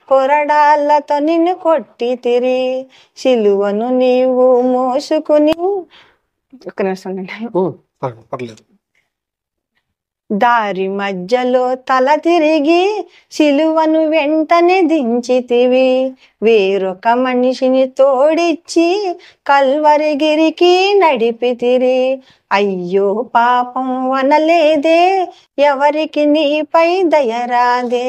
కొరడాలతో నిన్ను కొట్టితిరి, సిలువను నీవు మోసుకుని. ఒక్క నిమిషం ఉండండి. పర్లేదు. దారి మధ్యలో తల తిరిగి సిలువను వెంటనే దించితివి, వేరొక మనిషిని తోడిచ్చి కల్వరిగిరికి నడిపితిరి. అయ్యో పాపం అనలేదే, ఎవరికి నీపై దయరాదే,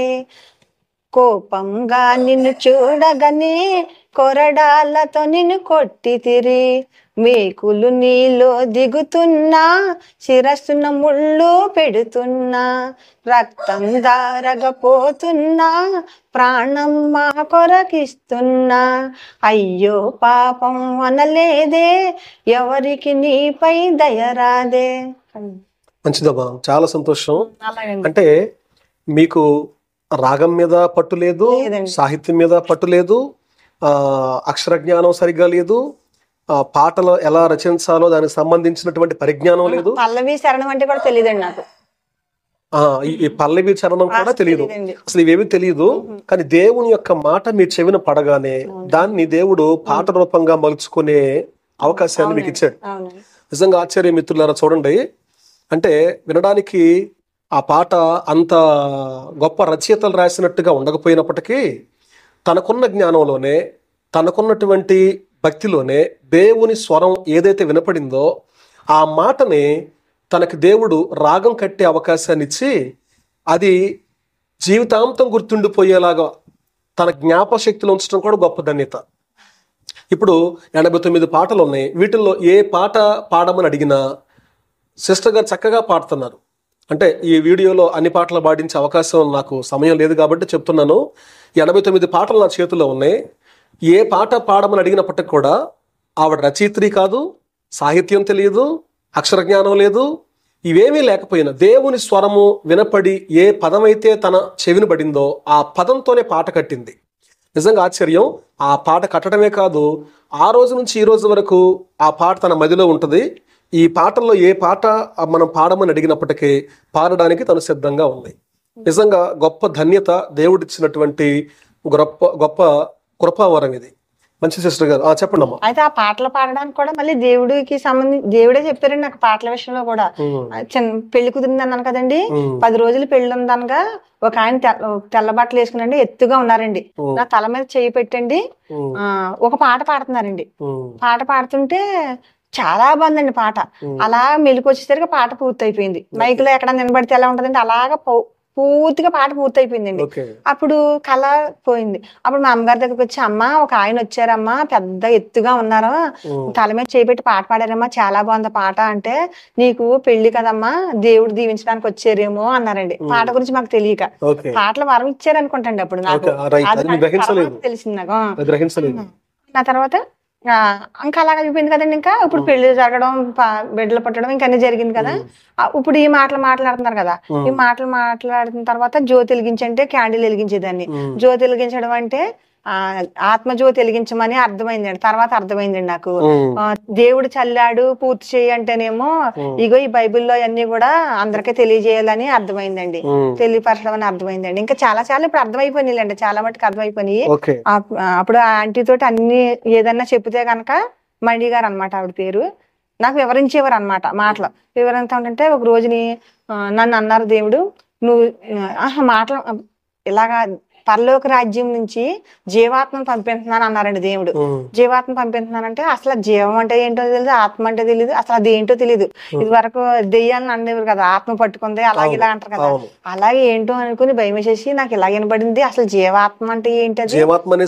కోపంగా నిన్ను చూడగని కొరడాలతో నిన్ను కొట్టితిరి, మేకులు నీలో దిగుతున్నా, శిరస్సున ముళ్ళు పెడుతున్నా, రక్తం దారగపోతున్నా, ప్రాణం మా కొరకిస్తున్నా, అయ్యో పాపం అనలేదే, ఎవరికి నీపై దయరాదే. మంచిదమ్మా, చాలా సంతోషం. అంటే మీకు రాగం మీద పట్టు లేదు, సాహిత్యం మీద పట్టు లేదు, అక్షర జ్ఞానం సరిగ్గా లేదు, పాటలు ఎలా రచించాలో దానికి సంబంధించినటువంటి పరిజ్ఞానం లేదు, పల్లవి చరణం అంటే కూడా తెలియదండి నాకు. ఈ పల్లవి చరణం కూడా తెలియదు, అసలు ఇవేవి తెలియదు. కానీ దేవుని యొక్క మాట మీ చెవిన పడగానే దాన్ని దేవుడు పాట రూపంగా మలుచుకునే అవకాశాన్ని మీకు ఇచ్చాడు. నిజంగా ఆశ్చర్య మిత్రులారా, చూడండి. అంటే వినడానికి ఆ పాట అంత గొప్ప రచయితలు రాసినట్టుగా ఉండకపోయినప్పటికీ తనకున్న జ్ఞానంలోనే, తనకున్నటువంటి భక్తిలోనే దేవుని స్వరం ఏదైతే వినపడిందో ఆ మాటని తనకి దేవుడు రాగం కట్టే అవకాశాన్ని ఇచ్చి అది జీవితాంతం గుర్తుండిపోయేలాగా తన జ్ఞాపశక్తిలో ఉంచడం కూడా గొప్ప ధన్యత. ఇప్పుడు 89 పాటలు ఉన్నాయి. వీటిల్లో ఏ పాట పాడమని అడిగినా సిస్టర్ గారు చక్కగా పాడుతున్నారు. అంటే ఈ వీడియోలో అన్ని పాటలు పాడించే అవకాశం నాకు సమయం లేదు కాబట్టి చెప్తున్నాను. 89 పాటలు నా చేతిలో ఉన్నాయి. ఏ పాట పాడమని అడిగినప్పటికి కూడా ఆవిడ రచయిత్రి కాదు, సాహిత్యం తెలియదు, అక్షర జ్ఞానం లేదు, ఇవేమీ లేకపోయినా దేవుని స్వరము వినపడి ఏ పదమైతే తన చెవిని పడిందో ఆ పదంతోనే పాట కట్టింది. నిజంగా ఆశ్చర్యం. ఆ పాట కట్టడమే కాదు, ఆ రోజు నుంచి ఈ రోజు వరకు ఆ పాట తన మదిలో ఉంటుంది. ఈ పాటల్లో ఏ పాట మనం పాడమని అడిగినప్పటికీ పాడడానికి తను సిద్ధంగా ఉంది. నిజంగా గొప్ప ధన్యత, దేవుడిచ్చినటువంటి గొప్ప కృపావరం ఇది. మంచి సిస్టర్ గారు చెప్పండి అమ్మా. అయితే ఆ పాటలు పాడడానికి కూడా మళ్ళీ దేవుడికి సంబంధించి దేవుడే చెప్పారండి నాకు పాటల విషయంలో కూడా. పెళ్లి కుదిరింది అన్నాను కదండి, 10 రోజులు పెళ్లి ఉందనగా ఒక ఆయన తెల్ల బట్టలు వేసుకునండి, ఎత్తుగా ఉన్నారండి, నా తల మీద చేయి పెట్టండి ఒక పాట పాడుతున్నారండి. పాట పాడుతుంటే చాలా బాగుందండి పాట. అలా మెలకు వచ్చేసరికి పాట పూర్తయిపోయింది. మైక్ లో ఎక్కడ నిలబడితే ఎలా ఉంటదండి, అలాగా పూర్తిగా పాట పూర్తయిపోయిందండి. అప్పుడు కళ పోయింది. అప్పుడు మా అమ్మగారి దగ్గరికి వచ్చి, అమ్మ ఒక ఆయన వచ్చారమ్మా, పెద్ద ఎత్తుగా ఉన్నారు, తల మీద చేపెట్టి పాట పాడారమ్మా, చాలా బాగుంది పాట అంటే, నీకు పెళ్లి కదమ్మా, దేవుడు దీవించడానికి వచ్చారేమో అన్నారండి. పాట గురించి మాకు తెలియక పాటలు వరం ఇచ్చారు అనుకుంటండి అప్పుడు నాకు. తెలిసింది నాకు. నా తర్వాత ఇంకా అలాగ అయిపోయింది కదండి. ఇంకా ఇప్పుడు పెళ్లి జరగడం, బిడ్డలు పట్టడం ఇంకా అన్ని జరిగింది కదా. ఇప్పుడు ఈ మాటలు మాట్లాడుతున్నారు కదా. ఈ మాటలు మాట్లాడిన తర్వాత జ్యోతి వెలిగించంటే క్యాండిల్ వెలిగించేదాన్ని. జ్యోతి వెలిగించడం అంటే ఆత్మజ్యోతి వెలిగించమని అర్థమైందండి. తర్వాత అర్థమైందండి నాకు, దేవుడు చల్లాడు పూర్తి చేయి అంటేనేమో ఇగో ఈ బైబిల్లో అన్ని కూడా అందరికీ తెలియజేయాలని అర్థమైందండి, తెలియపరచడం అని అర్థమైందండి. ఇంకా చాలా ఇప్పుడు అర్థమైపోయినాయిలేండి, చాలా మటుకు అర్థమైపోయినాయి. అప్పుడు ఆ ఆంటీ తోటి అన్ని ఏదన్నా చెప్తే కనుక, మణి గారు అనమాట ఆవిడ పేరు, నాకు వివరించేవారు అనమాట. మాటలు వివరంతా ఉంటుంటే ఒక రోజుని నన్ను అన్నారు, దేవుడు నువ్వు మాటలు ఇలాగా పరలోక రాజ్యం నుంచి జీవాత్మను పంపిస్తున్నాను అన్నారండి దేవుడు. జీవాత్మ పంపిస్తున్నానంటే అసలు జీవం అంటే ఏంటో తెలియదు, ఆత్మ అంటే తెలియదు, అసలు అది ఏంటో తెలియదు. ఇది వరకు దెయ్యాలని అనేవారు కదా, ఆత్మ పట్టుకుంది అలాగే ఇలా అంటారు కదా, అలాగే ఏంటో అనుకుని భయం వేసేసి నాకు ఇలా వినబడింది, అసలు జీవాత్మ అంటే ఏంటది,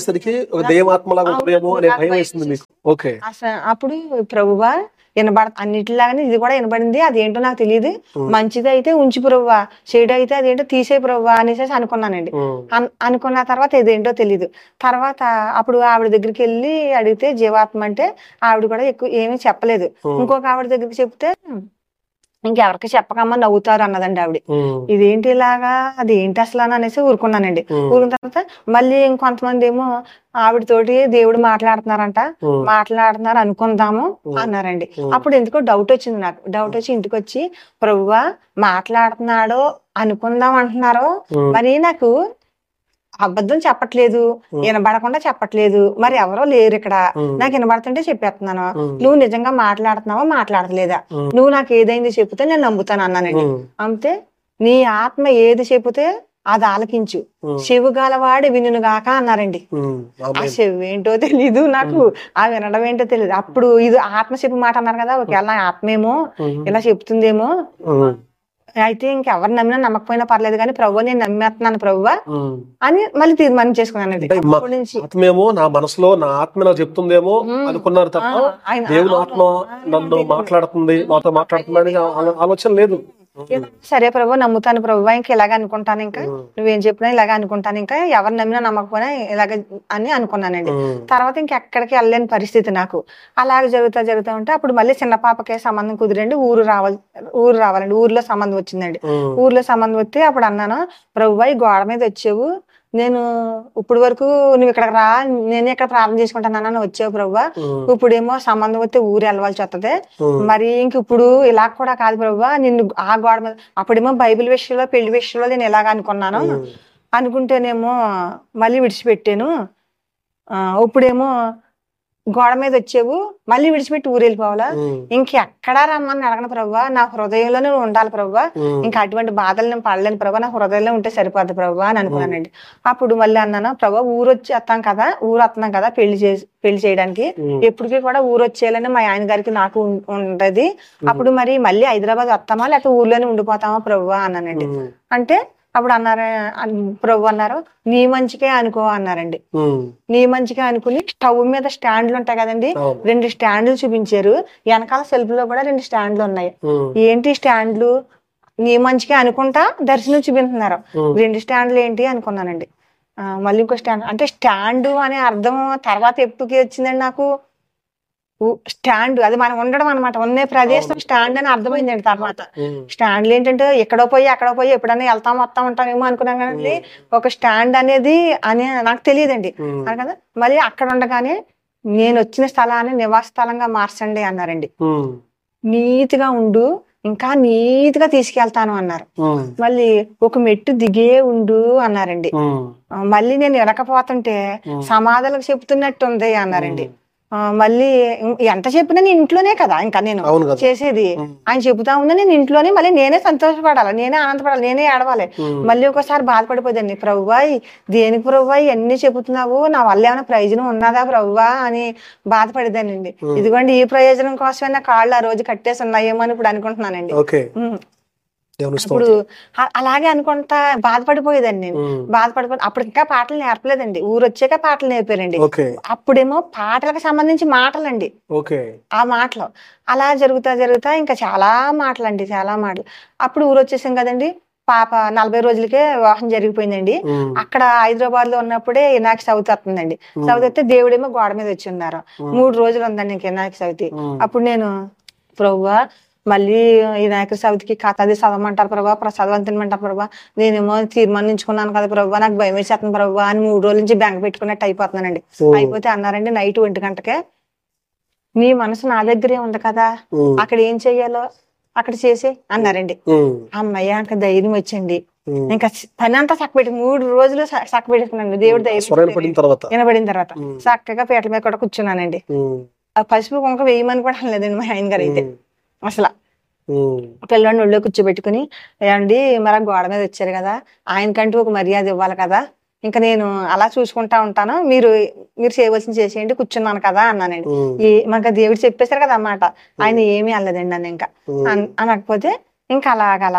అప్పుడు ప్రభువా అన్నిటిలాగానే ఇది కూడా వినబడింది, అదేంటో నాకు తెలియదు, మంచిది అయితే ఉంచి ప్రభువా, చెడు అయితే అదేంటో తీసే ప్రభువా అనేసి అనుకున్నానండి. అనుకున్న తర్వాత ఇదేంటో తెలీదు. తర్వాత అప్పుడు ఆవిడ దగ్గరికి వెళ్ళి అడిగితే జీవాత్మ అంటే ఆవిడ కూడా ఎక్కువ ఏమీ చెప్పలేదు. ఇంకొక ఆవిడ దగ్గరికి చెప్తే ఇంకెవరికి చెప్పకమ్మా నవ్వుతారు అన్నదండి ఆవిడ. ఇదేంటి ఇలాగా, అది ఏంటి అసలు అని అనేసి ఊరుకున్నానండి. ఊరుకున్న తర్వాత మళ్ళీ ఇంకొంతమంది ఏమో ఆవిడతోటి దేవుడు మాట్లాడుతున్నారు అనుకుందాము అన్నారండి. అప్పుడు ఎందుకో డౌట్ వచ్చింది నాకు. డౌట్ వచ్చి ఇంటికి వచ్చి, ప్రభువా మాట్లాడుతున్నాడో అనుకుందాం అంటున్నారో మరి నాకు అబద్ధం చెప్పట్లేదు, వినబడకుండా చెప్పట్లేదు, మరి ఎవరో లేరు ఇక్కడ, నాకు వినబడుతుంటే చెప్పేస్తున్నాను, నువ్వు నిజంగా మాట్లాడుతున్నావా మాట్లాడలేదా, నువ్వు నాకు ఏదైంది చెప్తే నేను నమ్ముతాను అన్నానండి. అంతే, నీ ఆత్మ ఏది చెబితే అది ఆలకించు, చెవు గలవాడి వినును గాక అన్నారండి. ఆ చెవు ఏంటో తెలీదు నాకు, ఆ వినడం ఏంటో తెలియదు. అప్పుడు ఇది ఆత్మ చెప్పు మాట అన్నారు కదా, ఒకవేళ ఆత్మేమో ఇలా చెప్తుందేమో, అయితే ఇంకెవరు నమ్మినా నమ్మకపోయినా పర్లేదు కానీ ప్రభువా నేను నమ్మేస్తున్నాను ప్రభువా అని మళ్ళీ తీర్మానం చేసుకున్నానండి. ఆత్మేమో నా మనసులో నా ఆత్మ నాకు చెప్తుందేమో అనుకున్నారు తప్ప దేవుని ఆత్మ నన్ను మాట్లాడుతుంది, నాతో మాట్లాడుతుంది అని ఆలోచన లేదు. సరే ప్రభు నమ్ముతాను ప్రభువా, ఇంకా ఇలాగ అనుకుంటాను, ఇంకా నువ్వేం చెప్పినా ఇలాగ అనుకుంటాను, ఇంకా ఎవరు నమ్మినా నమ్మకపోయినా ఇలాగ అని అనుకున్నానండి. తర్వాత ఇంకెక్కడికి వెళ్ళలేని పరిస్థితి నాకు. అలాగ జరుగుతూ ఉంటే అప్పుడు మళ్ళీ చిన్న పాపకే సంబంధం కుదిరండి, ఊరు రావాలండి. ఊర్లో సంబంధం వచ్చిందండి. ఊర్లో సంబంధం వస్తే అప్పుడు అన్నాను, ప్రభువా ఈ గోడ మీద వచ్చేవు, నేను ఇప్పుడు వరకు నువ్వు ఇక్కడ రా, నేనే ఇక్కడ ప్రార్థన చేసుకుంటాను వచ్చావు ప్రభువా, ఇప్పుడేమో సంబంధం వస్తే ఊరు వెళ్ళవలసి వస్తుంది, మరి ఇంక ఇప్పుడు ఇలా కూడా కాదు ప్రభువా, నిన్ను ఆ గోడ మీద, అప్పుడేమో బైబిల్ విషయంలో పెళ్లి విషయంలో నేను ఎలాగ అనుకున్నాను, అనుకుంటేనేమో మళ్ళీ విడిచిపెట్టాను, ఇప్పుడేమో గోడ మీద వచ్చేవు మళ్ళీ విడిచిపెట్టి ఊరు వెళ్ళిపోవాలా, ఇంకెక్కడా రమ్మని అడగను ప్రభువా, నా హృదయంలోనే ఉండాలి ప్రభువా, ఇంకా అటువంటి బాధలు నేను పడలేను ప్రభువా, నా హృదయంలో ఉంటే సరిపోద్ది ప్రభువా అని అనుకున్నానండి. అప్పుడు మళ్ళీ అన్నాను, ప్రభువా ఊరు వస్తున్నాం కదా పెళ్లి చేయడానికి, ఎప్పటికీ కూడా ఊరు వచ్చేయాలని మా ఆయన గారికి నాకు ఉంటది, అప్పుడు మరి మళ్ళీ హైదరాబాద్ వస్తామా లేకపోతే ఊర్లోనే ఉండిపోతామా ప్రభువా అన్నానండి. అంటే అప్పుడు ప్రభు అన్నారు, నీ మంచికే అనుకో అన్నారండి. నీ మంచికే అనుకుని స్టవ్ మీద స్టాండ్లు ఉంటాయి కదండి, 2 స్టాండ్లు చూపించారు, వెనకాల సెల్ఫ్ లో కూడా 2 స్టాండ్లు ఉన్నాయి. ఏంటి స్టాండ్లు, నీ మంచికే అనుకుంటా దర్శనం చూపించుతున్నారు, 2 స్టాండ్లు ఏంటి అనుకున్నానండి. మళ్ళీ ఇంకో స్టాండ్, అంటే స్టాండ్ అనే అర్థం తర్వాత ఎప్పుడుకి వచ్చిందండి నాకు, స్టాండ్ అది మనం ఉండడం అనమాట, ఉన్న ప్రదేశం స్టాండ్ అని అర్థమైందండి. తర్వాత స్టాండ్లు ఏంటంటే ఎక్కడో పోయి ఎప్పుడైనా వస్తా ఉంటామేమో అనుకున్నాం కానీ ఒక స్టాండ్ అనేది నాకు తెలియదండి కదా. మళ్ళీ అక్కడ ఉండగానే నేను వచ్చిన స్థలాన్ని నివాస స్థలంగా మార్చండి అన్నారండి. నీతిగా ఉండు, ఇంకా నీతిగా తీసుకెళ్తాను అన్నారు. మళ్ళీ ఒక మెట్టు దిగే ఉండు అన్నారండి. మళ్ళీ నేను వెనకపోతుంటే సమాధులకు చెప్తున్నట్టుంది అన్నారండి. మళ్ళీ ఎంత చెప్పినా నేను ఇంట్లోనే కదా ఇంకా నేను చేసేది, ఆయన చెబుతా ఉన్నా నేను ఇంట్లోనే, మళ్ళీ నేనే సంతోషపడాలి, నేనే ఆనందపడాలి, నేనే ఏడవాలి. మళ్ళీ ఒకసారి బాధపడిపోదండి, ప్రభువా దేనికి ప్రభువా ఇవన్నీ చెబుతున్నావు, నా వల్ల ఏమైనా ప్రయోజనం ఉన్నదా ప్రభువా అని బాధపడేదానండి. ఇదిగోండి ఈ ప్రయోజనం కోసమే నా కాళ్ళు ఆ రోజు కట్టేసి ఉన్నాయేమో అని ఇప్పుడు అనుకుంటున్నానండి. ఇప్పుడు అలాగే అనుకుంటా బాధపడిపోయేదండి నేను. అప్పుడు ఇంకా పాటలు నేర్పలేదండి, ఊరు వచ్చాక పాటలు నేర్పారండి. అప్పుడేమో పాటలకు సంబంధించి మాటలండి, ఆ మాటలు అలా జరుగుతా ఇంకా చాలా మాటలండి, చాలా మాటలు. అప్పుడు ఊరు వచ్చేసాం కదండి, పాప 40 రోజులకే వివాహం జరిగిపోయిందండి. అక్కడ హైదరాబాద్ లో ఉన్నప్పుడే వినాయక చవితి వస్తుందండి. చవితి వస్తే దేవుడేమో గోడ మీద వచ్చి ఉన్నారు, 3 రోజులు ఉందండి ఇంక వినాయక చవితి. అప్పుడు నేను ప్రభువా మళ్ళీ వినాయక చవితికి కథ అది చదవమంటారు ప్రభావ, ప్రసాదం తినమంటారు ప్రభావ, నేనేమో తీర్మానించుకున్నాను కదా ప్రభావ, నాకు భయం వేసేస్తుంది ప్రభావ అని 3 రోజుల నుంచి బెంగ పెట్టుకున్నట్టు అయిపోతున్నానండి. అయిపోతే అన్నారండి నైట్ 1 గంటకే, నీ మనసు నా దగ్గరే ఉంది కదా, అక్కడ ఏం చెయ్యాలో అక్కడ చేసి అన్నారండి. అమ్మయ్య ఇంకా ధైర్యం వచ్చింది, ఇంకా పని అంతా చక్కబెట్టి 3 రోజులు చక్కబెట్టుకున్నాను. దేవుడి ధైర్యం వినబడిన తర్వాత చక్కగా పీటల మీద కూడా కూర్చున్నానండి. ఆ పసుపు కుంక వేయమని కూడా అనలేదండి మా ఆయన గారు అయితే. అసలు పిల్లవాడిని ఒళ్ళో కూర్చోబెట్టుకుని, ఏమండి మరి గోడ మీద వచ్చారు కదా, ఆయనకంటూ ఒక మర్యాద ఇవ్వాలి కదా, ఇంకా నేను అలా చూసుకుంటా ఉంటాను, మీరు చేయవలసింది చేసేయండి, కూర్చున్నాను కదా అన్నానండి. మనకు దేవుడు చెప్పేశారు కదా అన్నమాట, ఆయన ఏమీ అనలేదండి నన్ను. ఇంకా అనకపోతే ఇంకా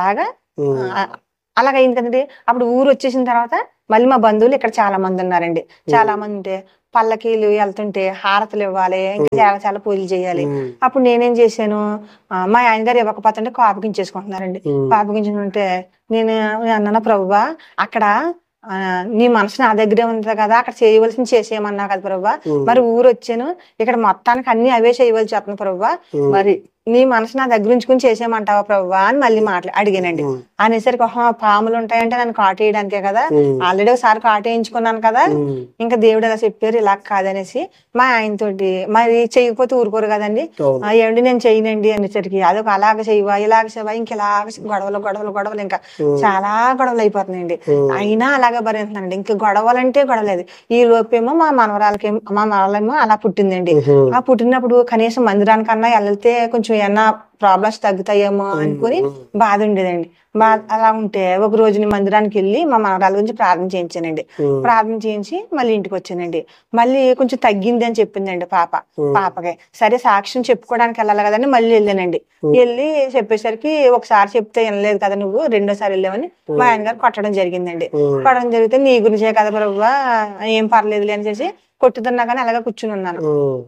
అలాగైంది కదండి. అప్పుడు ఊరు వచ్చేసిన తర్వాత మళ్ళీ మా బంధువులు ఇక్కడ చాలా మంది ఉన్నారండి. చాలా మంది ఉంటే పల్లకీలు వెళ్తుంటే హారతులు ఇవ్వాలి, ఇంకా చాలా చాలా పూజలు చేయాలి. అప్పుడు నేనేం చేశాను, మా ఆయన గారు ఇవ్వకపోతుంటే కోపగించేసుకుంటున్నారండి. కోపగించుకుంటే నేను అన్నాను, ప్రభువా అక్కడ నీ మనసు నా దగ్గరే ఉంది కదా, అక్కడ చేయవలసింది చేసేయమన్నా కదా ప్రభువా, మరి ఊరు వచ్చాను ఇక్కడ మొత్తానికి అన్ని అవే చేయవలసి వస్తుంది ప్రభువా, మరి నీ మనసు నా దగ్గర ఉంచుకుని చేసేయమంటావా ప్రభువా అని మళ్ళీ అడిగానండి. అనేసరికి పాములు ఉంటాయంటే నన్ను కాటు వేయడానికే కదా, ఆల్రెడీ ఒకసారి కాటు వేయించుకున్నాను కదా, ఇంకా దేవుడు అలా చెప్పారు ఇలా కాదనేసి మా ఆయనతోటి, మరి చేయకపోతే ఊరుకోరు కదండి, ఏమండి నేను చేయనండి అనేసరికి అదొక అలాగ చేయవా ఇలాగ చేయవా ఇంకెలాగ గొడవలు గొడవలు గొడవలు ఇంకా చాలా గొడవలు అయిపోతున్నాయండి. అయినా అలాగే భరిస్తున్నానండి. ఇంకా గొడవలంటే గొడవలేదు. ఈ లోపేమో మా మనవరాలేమో అలా పుట్టిందండి. ఆ పుట్టినప్పుడు కనీసం మందిరానికన్నా వెళ్తే కొంచెం ఏమన్నా ప్రాబ్లమ్స్ తగ్గుతాయేమో అనుకుని బాధ ఉండేదండి. అలా ఉంటే ఒక రోజు మందిరానికి వెళ్ళి మా మనవరాల గురించి ప్రార్థన చేయించానండి. ప్రార్థన చేయించి మళ్ళీ ఇంటికి వచ్చానండి. మళ్ళీ కొంచెం తగ్గింది అని చెప్పిందండి పాపకి. సరే సాక్ష్యం చెప్పుకోవడానికి వెళ్ళాలి కదండి, మళ్ళీ వెళ్ళానండి. వెళ్ళి చెప్పేసరికి ఒకసారి చెప్తే వినలేదు కదా నువ్వు, రెండోసారి వెళ్ళామని మా ఆయన గారు కొట్టడం జరిగిందండి. కొట్టడం జరిగితే నీ గురించే కదా ప్రభువా, ఏం పర్లేదులే అని చేసి కొట్టుతున్నా కానీ అలాగే కూర్చుని ఉన్నాను.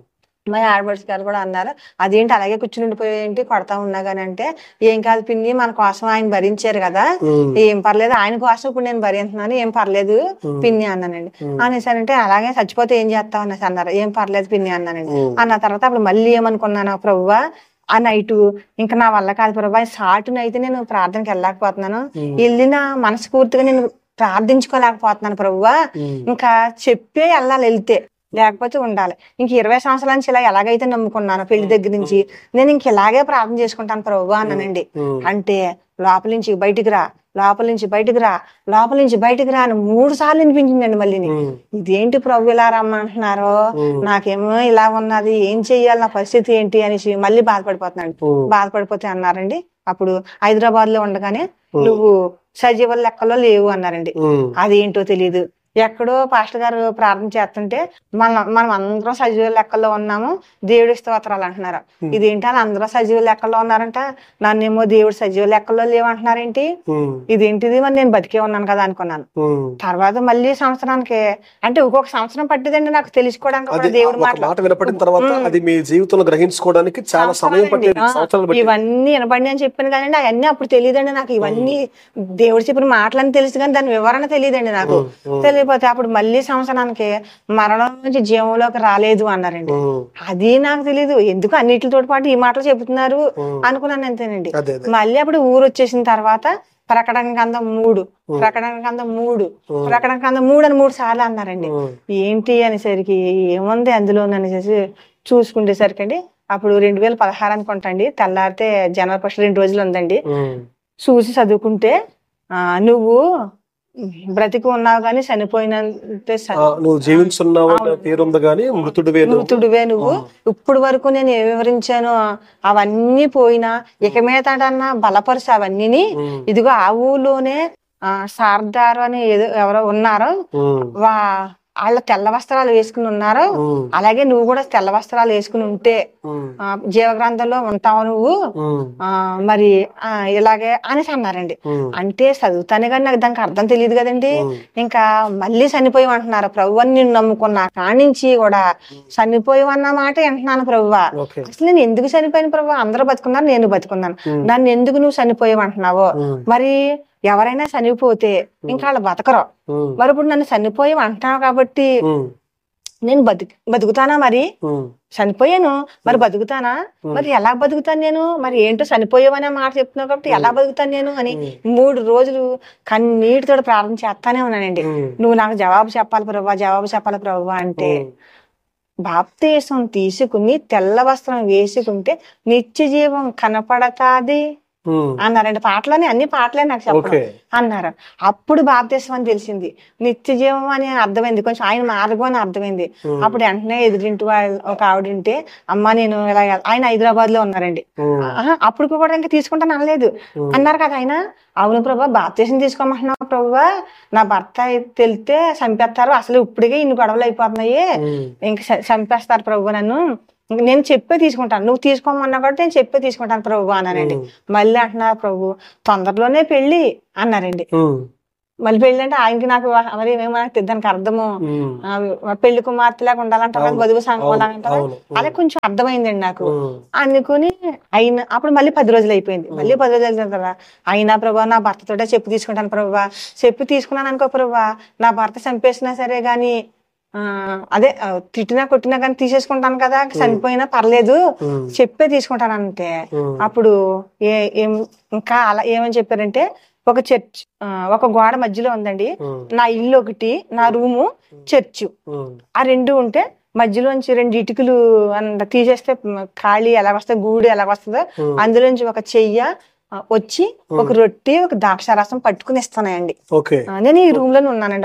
మా ఆడపడుచు గారు కూడా అన్నారు, అదేంటి అలాగే కూర్చుని ఉండిపోయేంటి కొడతా ఉన్నా గానీ అంటే, ఏం కాదు పిన్ని మన కోసం ఆయన భరించారు కదా, ఏం పర్లేదు, ఆయన కోసం ఇప్పుడు నేను భరించున్నాను, ఏం పర్లేదు పిన్ని అన్నానండి. అనేసానంటే అలాగే చచ్చిపోతే ఏం చేస్తావు అనేసి అన్నారు. ఏం పర్లేదు పిన్ని అన్నానండి. అన్న తర్వాత అప్పుడు మళ్ళీ ఏమనుకున్నాను, ప్రభువా ఆ నైటు ఇంకా నా వల్ల కాదు ప్రభువా, సాటునైతే నేను ప్రార్థనకి వెళ్ళలేకపోతున్నాను, వెళ్ళిన మనస్ఫూర్తిగా నేను ప్రార్థించుకోలేకపోతున్నాను ప్రభువా, ఇంకా చెప్పే వెళ్ళాలి, వెళ్తే లేకపోతే ఉండాలి. ఇంక 20 సంవత్సరాల నుంచి ఇలా ఎలాగైతే నమ్ముకున్నాను పెళ్లి దగ్గర నుంచి, నేను ఇంక ఇలాగే ప్రార్థన చేసుకుంటాను ప్రభువా అన్నానండి. అంటే లోపల నుంచి బయటికి రా, లోపల నుంచి బయటికి రా, లోపల నుంచి బయటికి రా అని 3 సార్లు వినిపించిందండి. మళ్ళీ ఇదేంటి ప్రభు ఇలా రమ్మంటున్నారో, నాకేమో ఇలా ఉన్నది, ఏం చెయ్యాలి, నా పరిస్థితి ఏంటి అనేసి మళ్ళీ బాధపడిపోతున్నాడు. బాధపడిపోతే అన్నారండి, అప్పుడు హైదరాబాద్ లో ఉండగానే నువ్వు సజీవుల లెక్కలో లేవు అన్నారండి. అదేంటో తెలియదు, ఎక్కడో పాస్టర్ గారు ప్రార్థన చేస్తుంటే మనం అందరం సజీవ లెక్కల్లో ఉన్నాము, దేవుడి స్తోత్రాలు అంటున్నారు. ఇదేంటి అని అందరూ సజీవ లెక్కల్లో ఉన్నారంట, నన్నేమో దేవుడు సజీవ లెక్కల్లో లేవంటున్నారేంటి, ఇదేంటిది, మరి నేను బతికే ఉన్నాను కదా అనుకున్నాను. తర్వాత మళ్ళీ సంవత్సరానికి, అంటే ఒక్కొక్క సంవత్సరం పట్టిదండి నాకు తెలుసుకోవడానికి దేవుడి మాట వినపడిన తర్వాత అది మీ జీవితంలో గ్రహించుకోవడానికి చాలా సమయం పట్టింది. ఇవన్నీ వినపడి అని చెప్పాను కానీ అవన్నీ అప్పుడు తెలియదండి నాకు. ఇవన్నీ దేవుడు చెప్పిన మాటలని తెలుసు కానీ దాని వివరణ తెలియదండి నాకు. తెలియపోతే అప్పుడు మళ్ళీ సంవత్సరానికి మరణం నుంచి జీవంలోకి రాలేదు అన్నారండి. అది నాకు తెలీదు, ఎందుకు అన్నిటితో పాటు ఈ మాటలు చెబుతున్నారు అనుకున్నాను అంతేనండి. మళ్ళీ అప్పుడు ఊరు వచ్చేసిన తర్వాత ప్రకటన గ్రంథం 3 ప్రకటన గ్రంథం 3 ప్రకటన గ్రంథం 3 అని 3 సార్లు అన్నారండి. ఏంటి అనేసరికి ఏముంది అందులో అనేసి చూసుకునేసరికి అండి, అప్పుడు 2016 అనుకుంటండి, తెల్లారితే జనవరి 1 2 రోజులు ఉందండి. చూసి చదువుకుంటే నువ్వు బ్రతికి ఉన్నావు గాని చనిపోయినంతే, నువ్వు జీవించున్నావు పేరుంది గాని మృతుడివే నువ్వు. ఇప్పుడు వరకు నేను ఏమి వివరించానో అవన్నీ పోయినా ఇక మీదటన్నా బలపరుసు అవన్నీ. ఇదిగో ఆ ఊళ్ళోనే సార్దారు అని ఎవరో ఉన్నారో, వాళ్ళ తెల్ల వస్త్రాలు వేసుకుని ఉన్నారు, అలాగే నువ్వు కూడా తెల్ల వస్త్రాలు వేసుకుని ఉంటే జీవగ్రంథంలో ఉంటావు నువ్వు, మరి ఇలాగే అనేసి అన్నారండి. అంటే చదువుతానే కానీ నాకు దానికి అర్థం తెలియదు కదండి. ఇంకా మళ్ళీ చనిపోయామంటున్నారు ప్రభు అని నేను నమ్ముకున్నా కానించి కూడా చనిపోయామన్న మాట వింటున్నాను ప్రభువా. అసలు నేను ఎందుకు చనిపోయాను ప్రభు, అందరూ బతుకున్నారు నేను బతుకున్నాను, నన్ను ఎందుకు నువ్వు చనిపోయామంటున్నావో, మరి ఎవరైనా చనిపోతే ఇంకా వాళ్ళు బతకరు, మరి ఇప్పుడు నన్ను చనిపోయి అంటున్నావు కాబట్టి నేను బతుకుతానా, మరి చనిపోయాను మరి బతుకుతానా, మరి ఎలా బతుకుతాను నేను, మరి ఏంటో చనిపోయావనే మాట చెప్తున్నావు కాబట్టి ఎలా బతుకుతాను నేను అని 3 రోజులు కన్నీటితో ప్రార్థన చేస్తానే ఉన్నానండి. నువ్వు నాకు జవాబు చెప్పాలి ప్రభా, జవాబు చెప్పాలి ప్రభా అంటే, బాప్తీసం తీసుకుని తెల్ల వస్త్రం వేసుకుంటే నిత్య జీవం కనపడతాది అన్నారండి. పాటలని అన్ని పాటలే నాకు చెప్పడం అన్నారు. అప్పుడు బాప్తీసం అని తెలిసింది, నిత్య జీవం అని అర్థమైంది, కొంచెం ఆయన మార్గం అని అర్థమైంది. అప్పుడు వెంటనే ఎదురింటి వాళ్ళు ఒక ఆవిడంటే, అమ్మ నేను ఇలా, ఆయన హైదరాబాద్ లో ఉన్నారండి. అప్పుడు కూడా ఇంకా తీసుకుంటాను అనలేదు అన్నారు కదా ఆయన. అవును ప్రభా బాప్తీసం తీసుకోమంటున్నావు ప్రభువా, నా భర్త తెలితే చంపేస్తారు, అసలు ఇప్పటికే ఇన్ని గొడవలు అయిపోతున్నాయి, ఇంకా చంపేస్తారు ప్రభు నన్ను, నేను చెప్పే తీసుకుంటాను, నువ్వు తీసుకోమన్నా కాబట్టి నేను చెప్పే తీసుకుంటాను ప్రభు అన్నానండి. మళ్ళీ అంటున్నారు ప్రభు తొందరలోనే పెళ్లి అన్నారండి. మళ్ళీ పెళ్లి అంటే ఆయనకి నాకు మరి దానికి అర్థము పెళ్లి కుమార్తెలాగా ఉండాలంటారు, వధువు సంఘం అంటారు, అలా కొంచెం అర్థమైందండి నాకు. అనుకుని అయినా అప్పుడు మళ్ళీ 10 రోజులు అయిపోయింది. మళ్ళీ 10 రోజులు అయిన కదా, అయినా ప్రభా నా భర్తతోటే చెప్పు తీసుకుంటాను ప్రభా, చెప్పు తీసుకున్నాను అనుకో ప్రభా, నా భర్త చంపేసినా సరే గాని అదే తిట్టినా కొట్టినా కానీ తీసేసుకుంటాను కదా, చనిపోయినా పర్లేదు చెప్పే తీసుకుంటానంటే అప్పుడు ఇంకా అలా ఏమని చెప్పారంటే, ఒక చర్చ్ ఒక గోడ మధ్యలో ఉందండి, నా ఇల్లు ఒకటి, నా రూము, చర్చ్, ఆ రెండు ఉంటే మధ్యలోంచి 2 ఇటుకలు తీసేస్తే ఖాళీ ఎలాగొస్తుంది, గూడు ఎలాగొస్తుందో అందులోంచి ఒక చెయ్య వచ్చి ఒక రొట్టి ఒక ద్రాక్షారసం పట్టుకుని ఇస్తానండి. నేను ఈ రూమ్ లోనే ఉన్నానండి.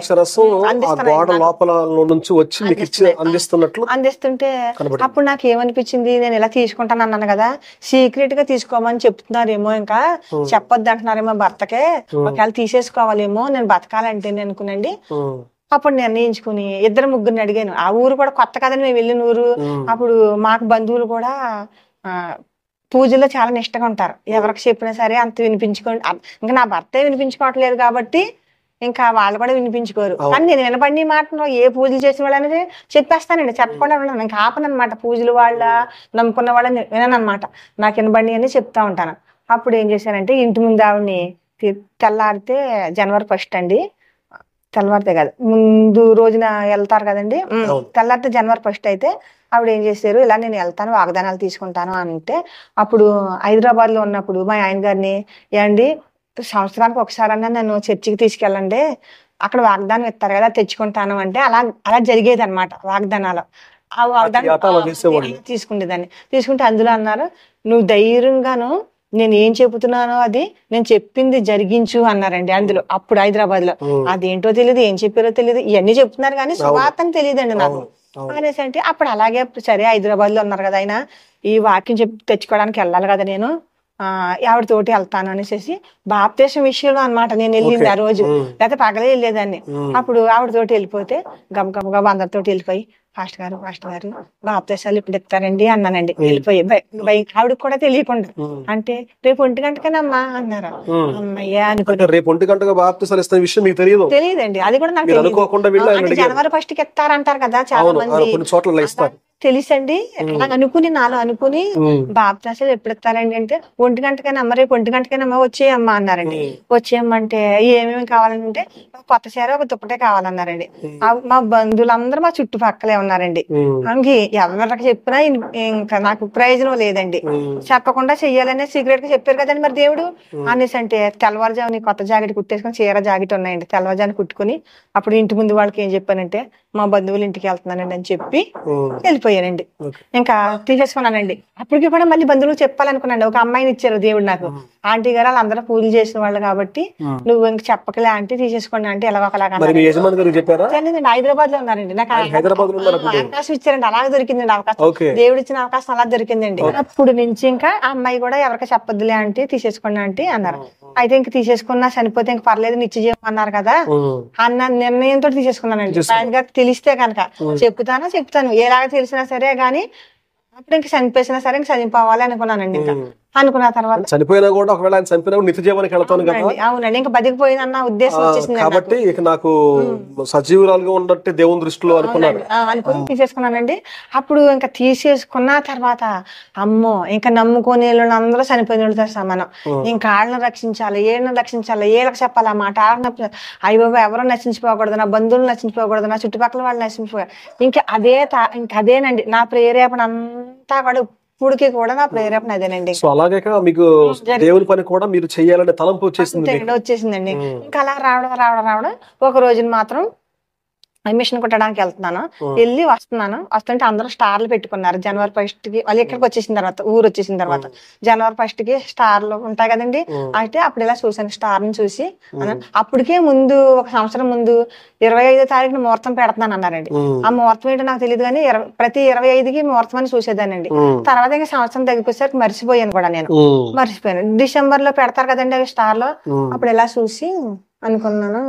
అందిస్తుంటే అప్పుడు నాకు ఏమనిపించింది, నేను ఇలా తీసుకుంటాను అన్నాను కదా, సీక్రెట్ గా తీసుకోమని చెప్తున్నారేమో, ఇంకా చెప్పొద్దు అంటున్నారేమో భర్తకే, ఒకవేళ తీసేసుకోవాలేమో నేను బతకాలంటే అనుకునండి. అప్పుడు నిర్ణయించుకుని 2-3 అడిగాను. ఆ ఊరు కూడా కొత్త కదండి, మేము వెళ్ళిన ఊరు. అప్పుడు మాకు బంధువులు కూడా పూజల్లో చాలా నిష్టగా ఉంటారు. ఎవరికి చెప్పినా సరే అంత వినిపించుకోండి, ఇంకా నా భర్తే వినిపించుకోవట్లేదు కాబట్టి ఇంకా వాళ్ళు కూడా వినిపించుకోరు. కానీ నేను వినపడిన మాటలో ఏ పూజలు చేసిన వాళ్ళు అనేది చెప్పేస్తానండి, చెప్పకుండా ఉన్నాను. ఇంకా ఆపనమాట, పూజలు వాళ్ళ నమ్ముకున్న వాళ్ళని విననమాట, నాకు వినబడి అని చెప్తా ఉంటాను. అప్పుడు ఏం చేశానంటే, ఇంటి ముందు ఆవిడని తెల్లారితే జనవరి 1 అండి, తెల్లవారితే కాదు ముందు రోజున వెళ్తారు కదండి, తెల్లారితే జనవరి 1 అయితే ఆవిడ ఏం చేశారు, ఇలా నేను వెళ్తాను వాగ్దానాలు తీసుకుంటాను అంటే, అప్పుడు హైదరాబాద్ లో ఉన్నప్పుడు మా ఆయన గారిని, ఏమండి సంవత్సరానికి ఒకసారన్నా నన్ను చర్చికి తీసుకెళ్ళండి, అక్కడ వాగ్దానం ఇస్తారు కదా తెచ్చుకుంటాను అంటే, అలా జరిగేది అనమాట వాగ్దానాలు. ఆ వాగ్దానం తీసుకుంటే అందులో అన్నారు, నువ్వు ధైర్యంగాను నేను ఏం చెబుతున్నానో అది నేను చెప్పింది జరిగించు అన్నారండి. అందులో అప్పుడు హైదరాబాద్ లో అదేంటో తెలియదు, ఏం చెప్పారో తెలియదు, ఇవన్నీ చెప్తున్నారు కానీ సువార్త తెలియదండి నాకు అనేసి. అంటే అప్పుడు అలాగే సరే హైదరాబాద్ లో ఉన్నారు కదా ఆయన, ఈ వాక్యం తెచ్చుకోవడానికి వెళ్ళాలి కదా నేను, ఆవిడతోటి వెళ్తాను అనేసి బాప్తీసం విషయంలో అనమాట నేను వెళ్ళింది ఆ రోజు, లేకపోతే పగలే వెళ్ళేదాన్ని. అప్పుడు ఆవిడతోటి వెళ్ళిపోతే గబగబ అందరితోటి వెళ్ళిపోయి, ఫాస్ట్ గారు బాప్తీసాలు ఇప్పుడు ఇస్తారండి అన్నానండి. వెళ్ళిపోయి ఆవిడకి కూడా తెలియకుండా, అంటే రేపు 1 గంటకేనమ్మా అన్నారు. అమ్మయ్యా అనుకుంటే రేపు 1 గంటగా బాప్తీసాలు ఇస్తున్న విషయం మీకు తెలియదండి, అది కూడా నాకు తెలియదు. జనవరి 1కి ఇస్తారంటారు కదా చాలా మంది, తెలుసండి. అలా అనుకుని నాలో అనుకుని బాప్తీసాలు ఎప్పుడు ఇస్తారండి అంటే, 1 గంటకేనమ్మా, రేపు 1 గంటకేనమ్మా వచ్చేయమ్మా అన్నారండి. వచ్చేయమ్మంటే ఏమేమి కావాలంటే కొత్త చీర ఒక దుప్పటే కావాలన్నారండి. మా బంధువులందరూ మా చుట్టుపక్కలే ఉన్నారండి. ఎవరికి చెప్పినా ఇంకా నాకు ప్రయోజనం లేదండి, చెప్పకుండా చెయ్యాలనే సీక్రెట్ గా చెప్పారు కదండి మరి దేవుడు అనేసి. అంటే తెల్లవారుజాముని కొత్త జాకెట్ కుట్టేసుకుని, చీర జాకెట్ ఉన్నాయండి, తెల్లవారుజాముని కుట్టుకుని అప్పుడు ఇంటి ముందు వాళ్ళకి ఏం చెప్పానంటే, మా బంధువులు ఇంటికి వెళ్తున్నానండి అని చెప్పి వెళ్ళిపోయానండి. ఇంకా తీసేసుకున్నానండి. అప్పటికి కూడా మళ్ళీ బంధువులు చెప్పాలనుకున్నాను. ఒక అమ్మాయిని ఇచ్చారు దేవుడు నాకు, ఆంటీ గారు వాళ్ళందరూ పూజలు చేసిన వాళ్ళు కాబట్టి నువ్వు ఇంక చెప్పకలే ఆంటీ, తీసేసుకోండి అంటే ఎలా ఒకలాగా హైదరాబాద్ లో ఉన్నారండి. నాకు అవకాశం ఇచ్చారండి, అలాగే దొరికిందండి అవకాశం, దేవుడు ఇచ్చిన అవకాశం అలా దొరికిందండి. అప్పుడు నుంచి ఇంకా ఆ అమ్మాయి కూడా ఎవరికి చెప్పొద్దులే ఆంటీ, తీసేసుకోండి ఆంటీ అన్నారు. అయితే ఇంక తీసేసుకున్నా చనిపోతే ఇంక పర్లేదు నిత్యజీవం అన్నారు కదా అన్న నిర్ణయంతో తీసేసుకున్నానండి. ఆయన గారికి తెలిస్తే కనుక చెప్తాను ఎలాగ తెలిసినా సరే గానీ, అప్పుడు ఇంక చనిపోయినా సరే ఇంక చనిపోవాలి అనుకున్నానండి. ఇంకా అనుకున్న తర్వాత చనిపోయినా కూడా ఒకవేళ ఆయన చనిపోయినా నిత్య జీవానికి వెళ్తాను కదా. అవునండి, ఇంకా బతికిపోయినన్న ఉద్దేశం వచ్చేసింది కాబట్టి ఇక నాకు సజీవురాలుగా ఉన్నట్టు దేవుని దృష్టిలో అనుకుని తీసేసుకున్నానండి. అప్పుడు ఇంకా తీసేసుకున్న తర్వాత అమ్మో ఇంకా నమ్ముకొని అందరూ చనిపోయిన వాళ్ళతో సమానం. ఇంకా వాళ్ళని రక్షించాలి, ఏళ్ళని రక్షించాలి, ఏళ్ళకి చెప్పాలి ఆ మాట. అయ్య బాబా ఎవరో నశించిపోకూడదు, నా బంధువులు నశించిపోకూడదు, నా చుట్టుపక్కల వాళ్ళు నశించిపోకూడదు. ఇంకా అదేనండి నా ప్రేరేపణ అంతా కూడా. ఇప్పటికి కూడా నా ప్రేరేపణ అదేనండి. అలాగే మీకు దేవుని పని కూడా మీరు చెయ్యాలనే తలంపు వచ్చేసిందండి. ఇంకా అలా రావడం ఒక రోజున మాత్రం మిషన్ కుట్టడానికి వెళ్తున్నాను, వెళ్ళి వస్తుంటే అందరూ స్టార్లు పెట్టుకున్నారు. జనవరి 1కి వాళ్ళు ఇక్కడికి వచ్చేసిన తర్వాత, ఊరు వచ్చేసిన తర్వాత జనవరి 1కి స్టార్లు ఉంటాయి కదండి. అయితే అప్పుడు ఇలా చూసాను, స్టార్ ని చూసి అప్పటికే ముందు ఒక సంవత్సరం ముందు 25వ తారీఖున ముహూర్తం పెడుతున్నాను అన్నారండి. ఆ ముహూర్తం ఏంటో నాకు తెలియదు కానీ ప్రతి 25కి ముహూర్తం అని చూసేదానండి. తర్వాత ఇంకా సంవత్సరం తగ్గిపోయేసరికి మర్చిపోయాను కూడా, నేను మర్చిపోయాను. డిసెంబర్ లో పెడతారు కదండి అవి స్టార్లు, అప్పుడు ఇలా చూసి అనుకున్నాను,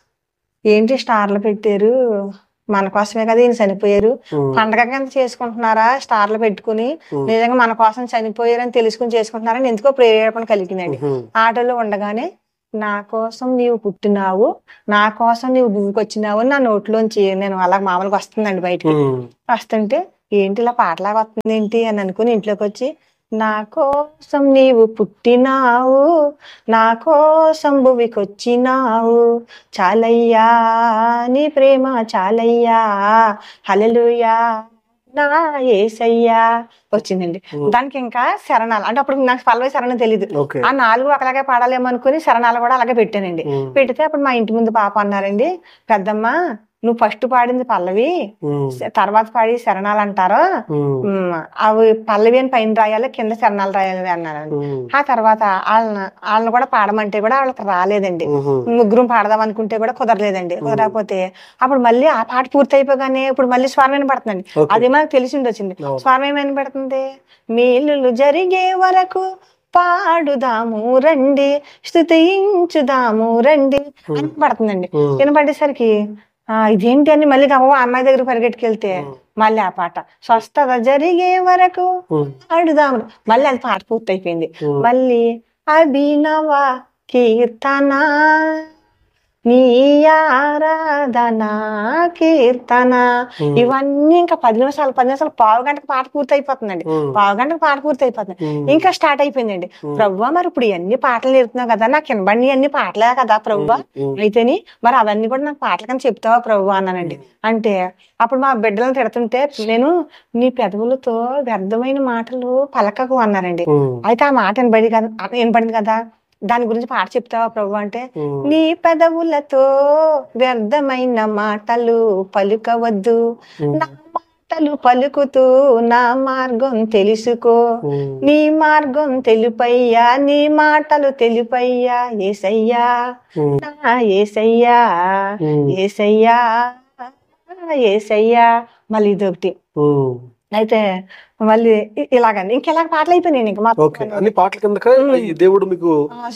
ఏంటి స్టార్లు పెట్టారు, మన కోసమే కదా ఈయన చనిపోయారు, పండగ కింద చేసుకుంటున్నారా స్టార్లు పెట్టుకుని, నిజంగా మన కోసం చనిపోయారని తెలుసుకుని చేసుకుంటున్నారని ఎందుకో ప్రేరేపణ కలిగిందండి. ఆటోలో ఉండగానే నా కోసం నీవు పుట్టినావు, నా కోసం నీవు భూమికి వచ్చినావు నా నోట్లోంచి నేను అలా మామూలుగా వస్తుందండి బయటికి. వస్తుంటే ఏంటి ఇలా పాటలాగా వస్తుంది ఏంటి అని అనుకుని ఇంట్లోకి వచ్చి నా కోసం నీవు పుట్టినావు, నా కోసం భువికొచ్చినావు, చాలయ్యా నీ ప్రేమ చాలయ్యా, హల్లెలూయా నా యేసయ్యా వచ్చిందండి. దానికి ఇంకా శరణాలు అంటే అప్పుడు నాకు పల్లవి శరణం తెలియదు. ఆ 4 ఒకలాగే పాడాలేమో అనుకుని శరణాలు కూడా అలాగే పెట్టానండి. పెడితే అప్పుడు మా ఇంటి ముందు పాప అన్నారండి, పెద్దమ్మ నువ్వు ఫస్ట్ పాడింది పల్లవి, తర్వాత పాడి శరణాలు అంటారు, అవి పల్లవి అని పైన రాయాలి, కింద శరణాలు రాయాలి అన్నారండి. ఆ తర్వాత వాళ్ళని కూడా పాడమంటే కూడా వాళ్ళకి రాలేదండి. ముగ్గురం పాడదాం అనుకుంటే కూడా కుదరలేదండి. కుదరకపోతే అప్పుడు మళ్ళీ ఆ పాట పూర్తి అయిపోగానే ఇప్పుడు మళ్ళీ స్వరం పడుతుందండి. అది మనకు తెలిసి వచ్చింది. స్వరం ఏమైనా పడుతుంది, మేలులు జరిగే వరకు పాడుదాము రండి, స్తుతించుదాము రండి అని పడుతుందండి. వినపడేసరికి ఇదేంటి అని మళ్ళీ అమ్మాయి దగ్గర పరిగెట్టుకెళ్తే మళ్ళీ ఆ పాట స్వస్థత జరిగే వరకు పాడుదాము, మళ్ళీ అది పాట పూర్తి అయిపోయింది. మళ్ళీ అభినవ కీర్తన నీ ఆరాధన కీర్తన, ఇవన్నీ ఇంకా 10 నిమిషాలు పావు గంటకు పాట పూర్తి అయిపోతుందండి. పావు గంటకు పాట పూర్తి అయిపోతుంది. ఇంకా స్టార్ట్ అయిపోయిందండి. ప్రభువా మరి ఇప్పుడు ఇవన్నీ పాటలు నేర్పుతున్నావు కదా, నాకు వినబడి అన్ని పాటలే కదా ప్రభువా, అయితేని మరి అవన్నీ కూడా నాకు పాటల కన్నా చెప్తావా ప్రభువా అన్నానండి. అంటే అప్పుడు మా బిడ్డలను తిడుతుంటే నేను నీ పెదవులతో వ్యర్థమైన మాటలు పలకకు అన్నారండి. అయితే ఆ మాట వినబడింది కదా, దాని గురించి పాట చెప్తావా ప్రభు అంటే, నీ పెదవులతో వ్యర్థమైన మాటలు పలుకవద్దు, నా మాటలు పలుకుతూ నా మార్గం తెలుసుకో, నీ మార్గం తెలుపయ్యా, నీ మాటలు తెలుపయ్యా యేసయ్యా నా యేసయ్యా యేసయ్యా యేసయ్యా. మళ్ళీ ఇదొకటి. అయితే మళ్ళీ ఇలాగండి ఇంకెలా పాటలు అయిపోయినాయి. ఇంకా అన్ని పాటల కింద దేవుడు మీకు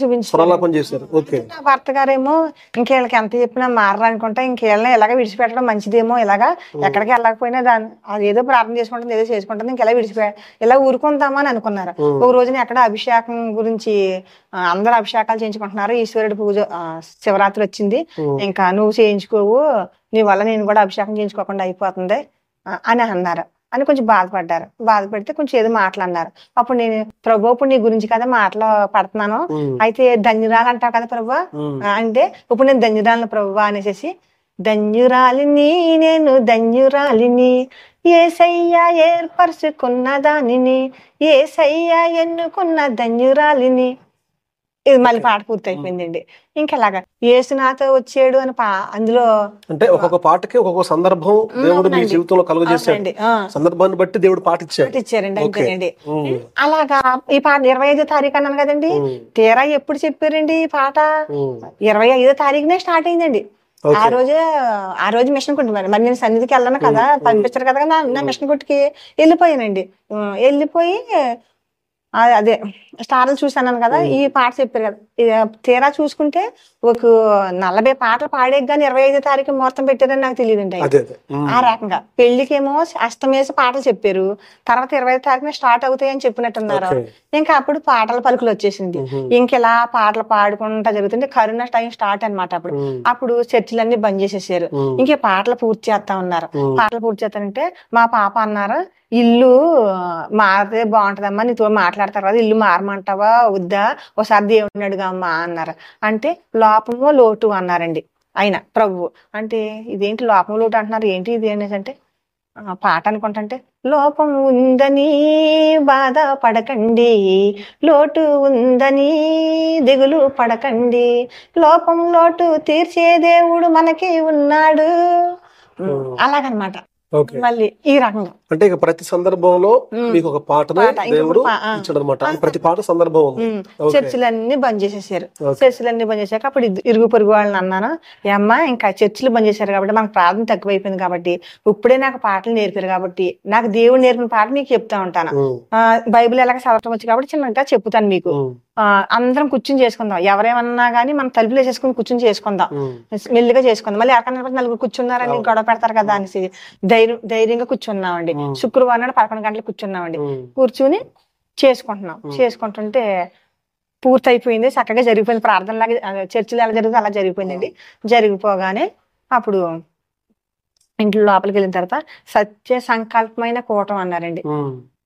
నా భర్త గారేమో ఇంకేళ్ళకి ఎంత చెప్పినా మారనుకుంటా, ఇంకేళ్ళని ఇలాగ విడిచిపెట్టడం మంచిదేమో, ఇలాగా ఎక్కడికి వెళ్ళకపోయినా దాన్ని అది ఏదో ప్రార్థన చేసుకుంటుంది, ఏదో చేసుకుంటుంది, ఇంకెలా ఇలా ఊరుకుందామా అని అనుకున్నారు. ఒక రోజున ఎక్కడ అభిషేకం గురించి అందరూ అభిషేకాలు చేయించుకుంటున్నారు, ఈశ్వరుడి పూజ శివరాత్రి వచ్చింది, ఇంకా నువ్వు చేయించుకోవు, నీ వల్ల నేను కూడా అభిషేకం చేయించుకోకుండా అయిపోతుంది అని అన్నారు అని కొంచెం బాధపడితే కొంచెం ఏదో మాట్లాడినారు. అప్పుడు నేను ప్రభు ఇప్పుడు నీ గురించి కదా మాటలు పడుతున్నాను, అయితే ధన్యురాలు అంటావు కదా ప్రభు అంటే, ఇప్పుడు నేను ధన్యురాలను ప్రభు అనేసి, ధన్యురాలిని నేను ధన్యురాలిని, యేసయ్య ఏర్పరచుకున్న దానిని, యేసయ్య ఎన్నుకున్న ధన్యురాలిని. ఇది మళ్ళీ పాట పూర్తి అయిపోయిందండి. ఇంకెలాగా యేసునాథ వచ్చాడు అని అందులో అంటే ఒక్కొక్క పాటకి ఒక్కొక్క సందర్భం దేవుడు మీ జీవితంలో కలుగజేసాడు, సందర్భాన్ని బట్టి దేవుడు పాట ఇచ్చారండి. అంతేనండి. అలాగా ఈ పాట 25వ తారీఖు అన్నాను కదండి, తీరా ఎప్పుడు చెప్పారండి ఈ పాట 25వ తారీఖునే స్టార్ట్ అయిందండి. ఆ రోజు మిషన్ కుట్టి మరి నేను సన్నిధికి వెళ్ళాను కదా, పంపించారు కదా, నా మిషన్ కుట్టికి వెళ్ళిపోయానండి. వెళ్ళిపోయి అదే స్టార్లు చూసాను కదా, ఈ పాట చెప్పారు కదా, తీరా చూసుకుంటే ఒక 40 పాటలు పాడే కానీ 25వ తారీఖు ముహూర్తం పెట్టారని నాకు తెలియదండి. ఆ రకంగా పెళ్లికేమో అష్టమేసి పాటలు చెప్పారు, తర్వాత 25వ తారీఖున స్టార్ట్ అవుతాయని చెప్పినట్టున్నారు. ఇంకా అప్పుడు పాటల పలుకులు వచ్చేసింది. ఇంకెలా పాటలు పాడుకుంటా జరుగుతుంది. కరోనా టైం స్టార్ట్ అనమాట. అప్పుడు చర్చిలన్నీ బంద్ చేసేసారు. ఇంకే పాటలు పూర్తి చేస్తా ఉన్నారు. పాటలు పూర్తి చేస్తానంటే మా పాప అన్నారు, ఇల్లు మారితే బాగుంటదమ్మా, నీతో మాట్లాడతారు కదా, ఇల్లు మారమంటావా వద్దా, ఒకసారి దేవుడిని అడుగమ్మా అన్నారు. అంటే లోపము లోటు అన్నారండి ఆయన ప్రభువు. అంటే ఇదేంటి లోపము లోటు అంటున్నారు, ఏంటి ఇది అంటే పాట అనుకుంటుంటే, లోపం ఉందని బాధ పడకండి, లోటు ఉందని దిగులు పడకండి, లోపం లోటు తీర్చే దేవుడు మనకి ఉన్నాడు, అలాగనమాట. మళ్ళీ ఈ రకంగా అంటే ఇక ప్రతి సందర్భంలో మీకు ఒక పాటను దేవుడు ఇచ్చాడు అనమాట. ప్రతి పాట సందర్భం ఉంది. చర్చిలన్నీ బంద్ చేసేసారు. చర్చిలన్నీ బంద్ చేశాక అప్పుడు ఇరుగు పొరుగు వాళ్ళని అన్నాను, అమ్మా ఇంకా చర్చిలు బంద్ చేశారు కాబట్టి మనకు ప్రార్థన తక్కువైపోయింది కాబట్టి ఇప్పుడే నాకు పాటలు నేర్పారు కాబట్టి నాకు దేవుడు నేర్పిన పాట మీకు చెప్తా ఉంటాను. బైబిల్ ఎలాగ చదవటం వచ్చి కాబట్టి చిన్నగా చెప్తాను మీకు. అందరం కూర్చుని చేసుకుందాం, ఎవరేమన్నా గానీ మనం తలుపులు వేసేసుకుని కూర్చుని చేసుకుందాం, మెల్లిగా చేసుకుందాం. మళ్ళీ ఎవరికన్నా 4 కూర్చున్నారని గొడవ పెడతారు కదా అనేసి ధైర్యంగా కూర్చున్నామండి. శుక్రవారం నాడు 11 గంటలకు కూర్చున్నామండి. కూర్చుని చేసుకుంటుంటే పూర్తి అయిపోయింది, చక్కగా జరిగిపోయింది. ప్రార్థన లాగా చర్చిలో ఎలా జరుగుతుంది అలా జరిగిపోయిందండి. జరిగిపోగానే అప్పుడు ఇంట్లో లోపలికి వెళ్ళిన తర్వాత సత్య సంకల్పమైన కూటం అన్నారండి.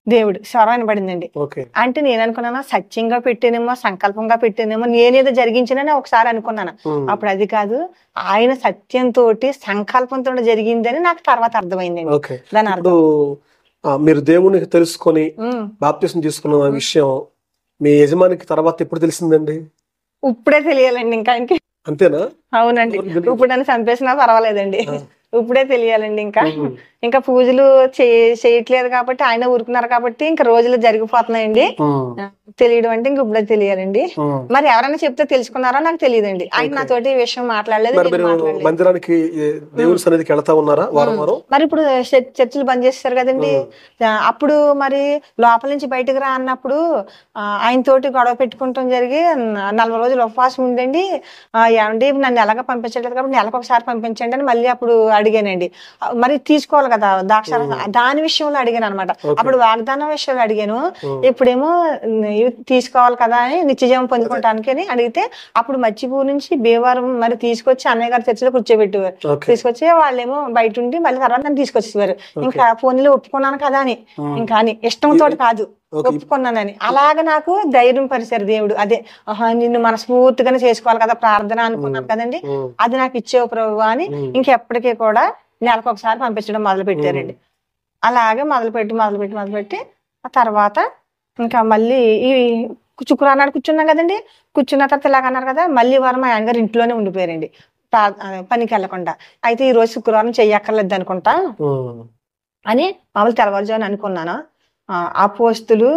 దేవుడు స్వరం వినబడిందండి. ఓకే. అంటే నేను అనుకున్నాను సత్యంగా పెట్టానేమో, సంకల్పంగా పెట్టానేమో, నేనేదో జరిగించానని ఒకసారి అనుకున్నాను. అప్పుడు అది కాదు, ఆయన సత్యంతో సంకల్పంతో జరిగిందని నాకు తర్వాత అర్థమైందండి. ఓకే. దాని అర్థం ఇప్పుడు మీరు దేవునికి తెలుసుకొని బాప్తిసం తీసుకున్న విషయం మీ యజమానికి తర్వాత ఎప్పుడు తెలిసిందండి? ఇప్పుడే తెలియాలండి. ఇంకా ఆయనకి అంతేనా? అవునండి. ఇప్పుడు నన్ను చంపేసినా పర్వాలేదండి. ఇప్పుడే తెలియాలండి. ఇంకా పూజలు చేయట్లేదు కాబట్టి, ఆయన ఊరుకున్నారు కాబట్టి ఇంకా రోజులు జరిగిపోతున్నాయండి. తెలియడం అంటే ఇంక ఇప్పుడే తెలియాలండి. మరి ఎవరైనా చెప్తే తెలుసుకున్నారో నాకు తెలియదండి. ఆయన నాతోటి ఈ విషయం మాట్లాడలేదు. మందిరానికి దేవుని సన్నిధికి వెళ్తా ఉన్నారా వారం వారం? మరి ఇప్పుడు చర్చిలు బంద్ చేస్తారు కదండి. అప్పుడు మరి లోపల నుంచి బయటకు రా అన్నప్పుడు ఆయనతోటి గొడవ పెట్టుకుంటాం జరిగి 40 రోజులు ఉపవాసం ఉండండి. ఏమండి నన్ను ఎలాగ పంపించట్లేదు కాబట్టి నెలకు ఒకసారి పంపించండి అని మళ్ళీ అప్పుడు అడిగానండి. మరి తీసుకోవాలి కదా ద్రాక్షారసం, దాని విషయంలో అడిగాను అనమాట. అప్పుడు వాగ్దానం విషయంలో అడిగాను. ఇప్పుడేమో తీసుకోవాలి కదా అని నిత్యజీవం పొందుకోవటానికి అని అడిగితే అప్పుడు మచ్చిపూర్ నుంచి భీమవరం మరి తీసుకొచ్చి అన్నయ్య గారి చర్చిలో కూర్చోబెట్టేవారు. తీసుకొచ్చి వాళ్ళేమో బయట ఉండి మళ్ళీ తర్వాత నన్ను తీసుకొచ్చేవారు. ఇంకా ఫోన్లో ఒప్పుకున్నాను కదా అని, ఇంకా అని ఇష్టంతో కాదు, ఒప్పుకున్నానని. అలాగ నాకు ధైర్యం పరిచారు దేవుడు. అదే నిన్ను మనస్ఫూర్తిగానే చేసుకోవాలి కదా ప్రార్థన అనుకున్నాను కదండి, అది నాకు ఇచ్చేవు ప్రభు అని ఇంకెప్పటికీ కూడా నెలకు ఒకసారి పంపించడం మొదలు పెట్టారండి. అలాగే మొదలుపెట్టి ఆ తర్వాత ఇంకా మళ్ళీ ఈ శుక్రవారం నాడు కూర్చున్నాం కదండి. కూర్చున్న తర్వాత ఇలాగ అన్నారు కదా, మళ్ళీ వారం మా ఆయనగారు ఇంట్లోనే ఉండిపోయారండి పనికి వెళ్లకుండా. అయితే ఈ రోజు శుక్రవారం చెయ్యక్కర్లేదు అనుకుంటా అని మామూలు తెల్లవారుజామున అనుకున్నాను. అపోస్తులు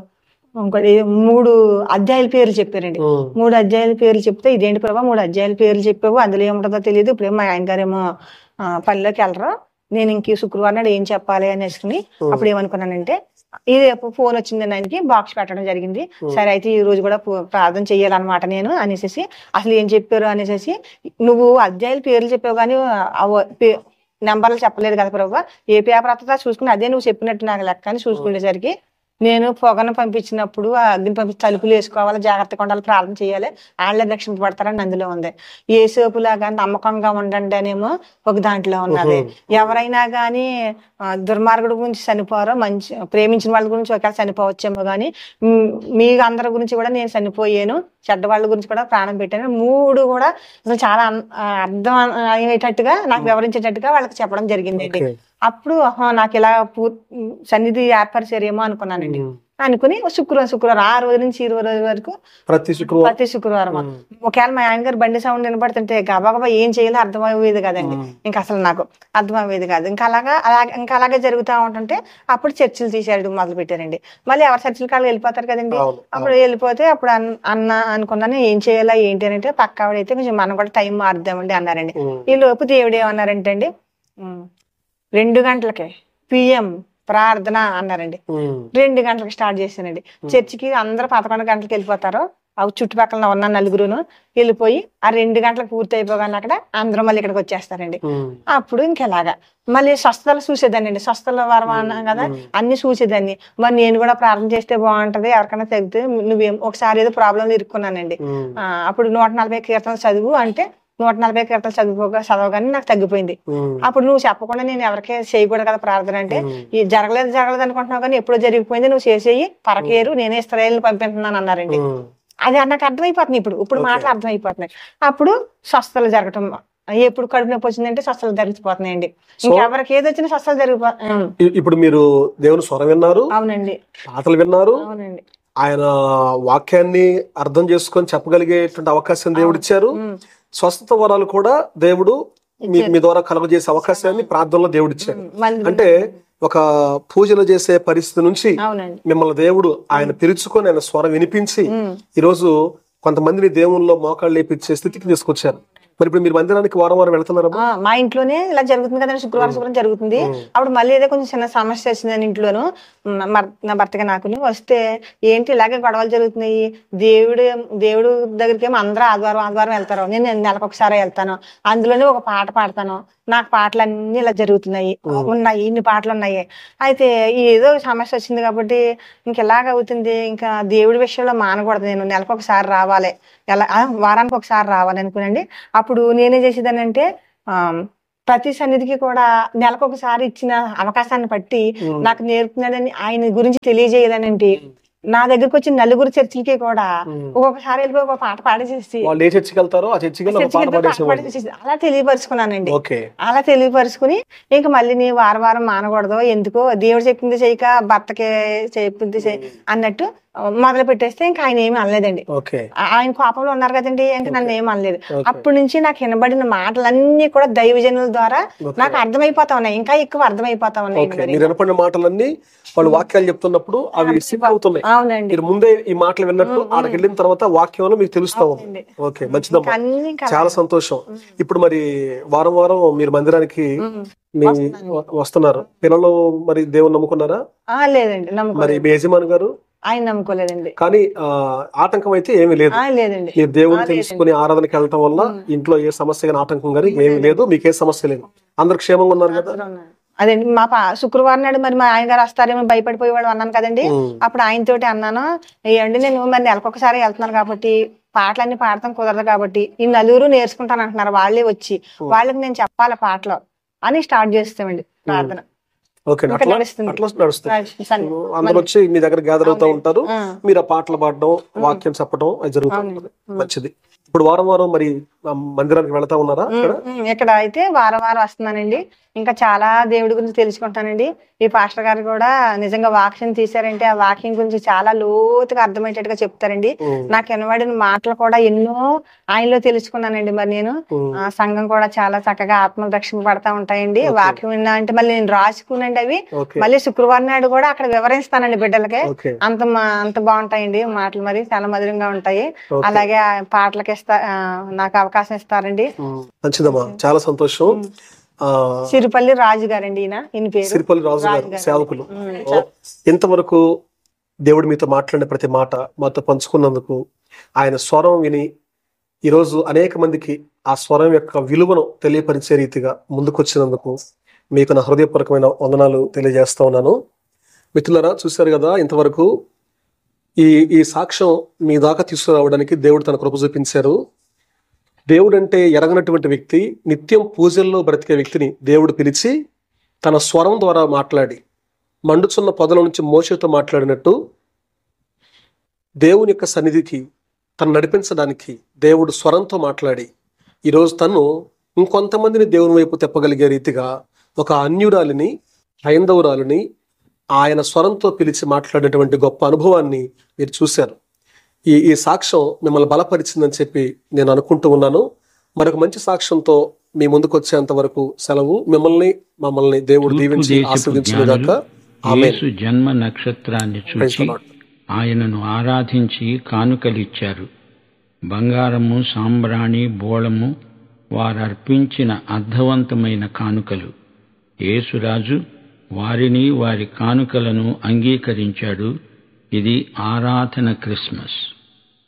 3 అధ్యాయుల పేర్లు చెప్పారండి. 3 అధ్యాయుల పేర్లు చెప్తే ఇదేంటి ప్రభా 3 అధ్యాయుల పేర్లు చెప్పావు, అందులో ఏముంటుందో తెలియదు, ఇప్పుడేమో మా ఆయన గారేమో పనిలోకి వెళ్ళరు, నేను ఇంక శుక్రవారం నాడు ఏం చెప్పాలి అనేసుకుని అప్పుడు ఏమనుకున్నానంటే ఇది ఫోన్ వచ్చిందని ఆయనకి బాక్స్ పెట్టడం జరిగింది. సరే అయితే ఈ రోజు కూడా ప్రార్థన చెయ్యాలన్నమాట నేను అనేసి, అసలు ఏం చెప్పారు అనేసి, నువ్వు అధ్యాయుల పేర్లు చెప్పావు కానీ నెంబర్లు చెప్పలేదు కదా ప్రభు, ఏ పేపర్ వస్తుందో చూసుకుని అదే నువ్వు చెప్పినట్టు నాకు లెక్క అని చూసుకునేసరికి నేను పొగను పంపించినప్పుడు ఆ అగ్ని పంపించి తలుపులు వేసుకోవాలి, జాగ్రత్తగా ఉండాలి, ప్రార్థన చేయాలి, వాళ్ళే రక్షింపబడతారని అందులో ఉంది. ఏ సోపులాగా నమ్మకంగా ఉండండి అనేమో ఒక దాంట్లో ఉన్నది. ఎవరైనా గాని దుర్మార్గుడి గురించి చనిపోరో, మంచి ప్రేమించిన వాళ్ళ గురించి ఒకవేళ చనిపోవచ్చేమో గానీ మీ అందరి గురించి కూడా నేను చనిపోయాను, చెడ్డ వాళ్ళ గురించి కూడా ప్రాణం పెట్టాను. 3 కూడా అసలు చాలా అర్థం అయ్యేటట్టుగా నాకు వివరించేటట్టుగా వాళ్ళకి చెప్పడం జరిగిందండి. అప్పుడు నాకు ఇలా సన్నిధి ఏర్పరిచారేమో అనుకున్నానండి. అనుకుని శుక్రవారం ఆ రోజు నుంచి 20 రోజుల వరకు ప్రతి శుక్రవారం ఒకవేళ మా ఆయన గారు బండి సౌండ్ వినపడుతుంటే గబాగబా ఏం చేయాలో అర్థమయ్యేది కదండి. ఇంకా అసలు నాకు అర్థమయ్యేది కాదు. ఇంకా అలాగే జరుగుతూ ఉంటుంటే అప్పుడు చర్చిలు తీసేయడం మొదలు పెట్టారండి. మళ్ళీ ఎవరి చర్చిల కాళ్ళు వెళ్ళిపోతారు కదండి. అప్పుడు వెళ్ళిపోతే అప్పుడు అన్న అనుకున్నాను ఏం చేయాలా ఏంటి అని అంటే పక్క ఆవిడైతే కొంచెం మనం కూడా టైం మారుద్దామండి అన్నారండి. ఈ లోపు దేవుడు ఏమన్నారంటే అండి 2 గంటలకే PM ప్రార్థన అన్నారండి. 2 గంటలకు స్టార్ట్ చేశానండి. చర్చికి అందరూ 11 గంటలకు వెళ్ళిపోతారు. అవి చుట్టుపక్కల ఉన్న 4 వెళ్ళిపోయి ఆ 2 గంటలకు పూర్తి అయిపోగానే అక్కడ అందరూ మళ్ళీ ఇక్కడికి వచ్చేస్తారండి. అప్పుడు ఇంకెలాగా మళ్ళీ స్వస్థతలు చూసేదాన్ని అండి. స్వస్థల వరం అన్నాం కదా, అన్ని చూసేదాన్ని. మరి నేను కూడా ప్రార్థన చేస్తే బాగుంటది, ఎవరికైనా తగ్గితే నువ్వేం ఒకసారి ఏదో ప్రాబ్లంలో ఇరుక్కున్నానండి. అప్పుడు 140 కీర్తనలు చదువు అంటే 140 కీర్తనలు చదవగానే నాకు తగ్గిపోయింది. అప్పుడు నువ్వు చెప్పకుండా నేను ఎవరికే చేయకూడదు కదా ప్రార్థన అంటే, ఈ జరగలేదు అనుకుంటున్నావు కానీ ఎప్పుడో జరిగిపోయింది, నువ్వు చేసేయి, పరకేరు, నేనే ఇశ్రాయేలుని పంపిస్తున్నాను అన్నారండి. అది నాకు అర్థమైపోతుంది. ఇప్పుడు మాటలు అర్థమైపోతున్నాయి. అప్పుడు స్వస్థలు జరగటం, ఎప్పుడు కడుపు నొప్పి వచ్చిందంటే స్వస్థలు జరిగిపోతున్నాయండి. ఇంకెవరికి ఏది వచ్చినా స్వస్థలు జరిగిపోతున్నాయి. ఇప్పుడు మీరు దేవుని స్వరం విన్నారు, అవునండి, పాటలు విన్నారు, అవునండి, ఆయన వాక్యాన్ని అర్థం చేసుకొని చెప్పగలిగేటువంటి అవకాశం దేవుడు ఇచ్చారు. స్వస్థత వరాలు కూడా దేవుడు మీ ద్వారా కలుగజేసే అవకాశాన్ని ప్రార్థనలో దేవుడు ఇచ్చాడు. అంటే ఒక పూజలు చేసే పరిస్థితి నుంచి మిమ్మల్ని దేవుడు ఆయన పిలుచుకొని ఆయన స్వరం వినిపించి ఈరోజు కొంతమందిని దేవుల్లో మోకాళ్ళు లేపించే స్థితికి తీసుకొచ్చారు. మరి ఇప్పుడు మీరు మందిరానికి వారం వారం వెళ్తున్నారా? మా ఇంట్లోనే ఇలా జరుగుతుంది కదండి, శుక్రవారం జరుగుతుంది. అప్పుడు మళ్ళీ ఏదో కొంచెం చిన్న సమస్య వచ్చిందని ఇంట్లోను నా భర్తగా నాకు వస్తే ఏంటి ఇలాగే గొడవలు జరుగుతున్నాయి, దేవుడు దగ్గరికి ఏమో అందరూ ఆదివారం వెళ్తారు, నేను నెలకు ఒకసారి వెళ్తాను, అందులోనే ఒక పాట పాడతాను, నాకు పాటలు అన్ని ఇలా జరుగుతున్నాయి ఉన్నాయి, ఇన్ని పాటలు ఉన్నాయి. అయితే ఏదో సమస్య వచ్చింది కాబట్టి ఇంకెలాగ అవుతుంది, ఇంకా దేవుడి విషయంలో మానకూడదు, నేను నెలకు ఒకసారి రావాలి, వారానికి ఒకసారి రావాలి అనుకునండి. అప్పుడు నేనేం చేసేదాన్ని అంటే ప్రతి సన్నిధికి కూడా నెలకొకసారి ఇచ్చిన అవకాశాన్ని బట్టి నాకు నేర్పుతున్నాడని ఆయన గురించి తెలియజేయాలనండి. నా దగ్గరకు వచ్చిన నలుగురు చర్చిలకి కూడా ఒక్కొక్కసారి వెళ్ళిపోయి ఒక పాట పాడేసేసి వాళ్ళు ఏ చర్చికి వెళ్తారో ఆ చర్చికి వెళ్ళి ఒక పాట పాడేసేవాళ్ళు. పాడేసేసి అలా తెలియపరుచుకున్నానండి. ఓకే. అలా తెలియపరుచుకుని ఇంకా మళ్ళీ నీ వారం వారం మానకూడదు, ఎందుకో దేవుడు చెప్పింది చేయక భర్తకి చెప్పింది అన్నట్టు మొదలు పెట్టేస్తే ఇంకా ఆయన ఏమి అనలేదండి. ఓకే. ఆయన కోపంలో ఉన్నారు కదండి, ఇంకా నన్ను ఏమి అనలేదు. అప్పటి నుంచి నాకు వినబడిన మాటలన్నీ కూడా దైవజనుల ద్వారా నాకు అర్థమైపోతా ఉన్నాయి, ఇంకా ఎక్కువ అర్థమైపోతా ఉన్నాయి. మీరు వినపడిన మాటలన్నీ వాళ్ళు వాక్యాలు చెప్తున్నప్పుడు అవి సింక్ అవుతున్నాయి. అవునండి. మీరు ముందే ఈ మాటలు విన్నట్టు ఆడకి వెళ్ళిన తర్వాత వాక్యంలో మీకు తెలుస్తా ఉంది. ఓకే, మంచిదమ్మా, చాలా సంతోషం. ఇప్పుడు మరి వారం వారం మీరు మందిరానికి వస్తున్నారు. పిల్లలు మరి దేవుని నమ్ముకున్నారా? లేదండి, మరి మీ యజమాని గారు? ఆయన నమ్ముకోలేదండి. కానీ ఆటంకం అయితే ఏమీ లేదు. లేదండి. మీరు దేవుని తెలుసుకుని ఆరాధనకి వెళ్ళటం వల్ల ఇంట్లో ఏ సమస్య కానీ ఆటంకం కానీ ఏమీ లేదు, మీకే సమస్య లేదు, అందరు క్షేమంగా ఉన్నారు కదా? అదండి, మా శుక్రవారం నాడు మరి మా ఆయన గారు వస్తారేమో భయపడిపోయేవాడు అన్నాను కదండి. అప్పుడు ఆయనతోటి అన్నాను, ఏమండి నేను మరి నెలకొకసారి వెళ్తున్నాను కాబట్టి పాటలన్నీ పాడతాం కుదరదు కాబట్టి ఈ నలుగురు నేర్చుకుంటాను అంటున్నారు, వాళ్ళే వచ్చి వాళ్ళకి నేను చెప్పాలి పాటలు అని స్టార్ట్ చేస్తామండి ప్రార్థన. అందరూ వచ్చి మీ దగ్గర గ్యాదర్ అవుతా ఉంటారు, మీరు ఆ పాటలు పాడడం వాక్యం చెప్పడం అది జరుగుతూ ఉంటుంది. మంచిది. ఇప్పుడు వారం వారం మరి మందిరానికి వెళ్తా ఉన్నారా? ఇక్కడ అయితే వారం వారం వస్తున్నానండి. ఇంకా చాలా దేవుడి గురించి తెలుసుకుంటానండి. ఈ పాస్టర్ గారు కూడా నిజంగా వాక్యం తీశారంటే ఆ వాక్యం గురించి చాలా లోతుగా అర్థమయ్యేటట్టుగా చెప్తారండి. నాకు వినబడిన మాటలు కూడా ఎన్నో ఆయనలో తెలుసుకున్నానండి. మరి నేను ఆ సంఘం కూడా చాలా చక్కగా ఆత్మ రక్షణ పడతా ఉంటాయండి. వాక్యం విన్నా అంటే మళ్ళీ నేను రాసుకునండి అవి మళ్ళీ శుక్రవారం నాడు కూడా అక్కడ వివరిస్తానండి బిడ్డలకి. అంత బాగుంటాయండి మాటలు, మరి చాలా మధురంగా ఉంటాయి. అలాగే పాటలకి నాకు అవకాశం ఇస్తారండి. మంచిదమ్మా, చాలా సంతోషం. సిరిపల్లి రాజు గారండి, ఈయన పేరు సిరిపల్లి రాజు గారు, సేవకులు. ఇంతవరకు దేవుడు మీతో మాట్లాడిన ప్రతి మాట మాతో పంచుకున్నందుకు, ఆయన స్వరం విని ఈరోజు అనేక మందికి ఆ స్వరం యొక్క విలువను తెలియపరిచే రీతిగా ముందుకొచ్చినందుకు మీకు నా హృదయపూర్వకమైన వందనాలు తెలియజేస్తా ఉన్నాను. మిత్రులారా, చూశారు కదా, ఇంతవరకు ఈ సాక్ష్యం మీ దాకా తీసుకురావడానికి దేవుడు తన కృప చూపించారు. దేవుడు అంటే ఎరగనటువంటి వ్యక్తి, నిత్యం పూజల్లో బ్రతికే వ్యక్తిని దేవుడు పిలిచి తన స్వరం ద్వారా మాట్లాడి, మండుచున్న పొదల నుంచి మోషేతో మాట్లాడినట్టు దేవుని యొక్క సన్నిధికి తను నడిపించడానికి దేవుడు స్వరంతో మాట్లాడి ఈరోజు తను ఇంకొంతమందిని దేవుని వైపు తెప్పగలిగే రీతిగా ఒక అన్యురాలిని, హైందవురాలిని ఆయన స్వరంతో పిలిచి మాట్లాడేటువంటి గొప్ప అనుభవాన్ని మీరు చూశారు. ఈ సాక్ష్యం మిమ్మల్ని బలపరిచిందని చెప్పి నేను అనుకుంటూ ఉన్నాను. మరొక మంచి సాక్ష్యంతో మీ ముందుకు వచ్చేంత వరకు సెలవు. మమ్మల్ని దేవుడు దీవించి ఆశీర్వదించుగాక. యేసు జన్మ నక్షత్రాన్ని చూసి ఆయనను ఆరాధించి కానుకలిచ్చారు. బంగారము, సాంబ్రాణి, బోళము వారర్పించిన అర్థవంతమైన కానుకలు. యేసురాజు వారిని, వారి కానుకలను అంగీకరించాడు. ఇది ఆరాధన క్రిస్మస్.